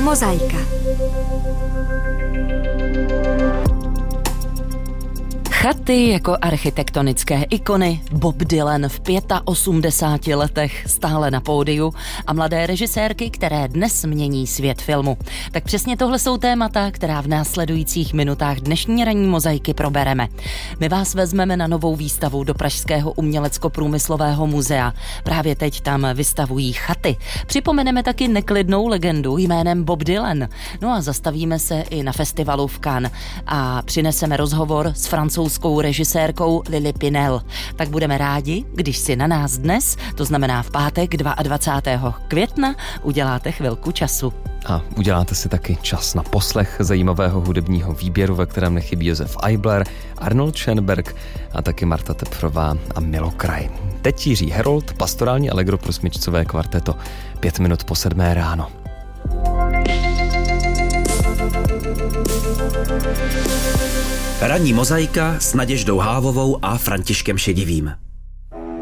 Mozaika. Chaty jako architektonické ikony, Bob Dylan v 85 letech stále na pódiu a mladé režisérky, které dnes mění svět filmu. Tak přesně tohle jsou témata, která v následujících minutách dnešní ranní mozaiky probereme. My vás vezmeme na novou výstavu do Pražského umělecko-průmyslového muzea. Právě teď tam vystavují chaty. Připomeneme taky neklidnou legendu jménem Bob Dylan. No a zastavíme se i na festivalu v Cannes a přineseme rozhovor s francouzskou režisérkou Lili Pinel. Tak budeme rádi, když si na nás dnes, to znamená v pátek 22. května, uděláte chvilku času. A uděláte si taky čas na poslech zajímavého hudebního výběru, ve kterém nechybí Josef Eibler, Arnold Schoenberg a taky Marta Tepfrová a Milo Kraj. Teď Jiří Herold, pastorální allegro pro smyčcové kvarteto, 5 minut po 7 ráno. Ranní mozaika s Naděždou Hávovou a Františkem Šedivým.